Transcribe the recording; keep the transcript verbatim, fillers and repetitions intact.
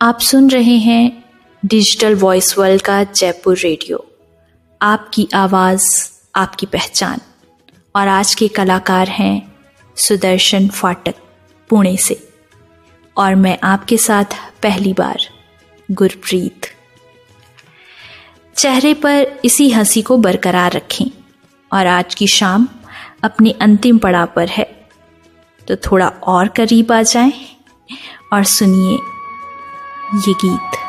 आप सुन रहे हैं डिजिटल वॉइस वर्ल्ड का जयपुर रेडियो। आपकी आवाज़, आपकी पहचान। और आज के कलाकार हैं सुदर्शन फाटक, पुणे से। और मैं आपके साथ पहली बार गुरप्रीत। चेहरे पर इसी हंसी को बरकरार रखें। और आज की शाम अपने अंतिम पड़ाव पर है, तो थोड़ा और करीब आ जाएं और सुनिए ये गीत।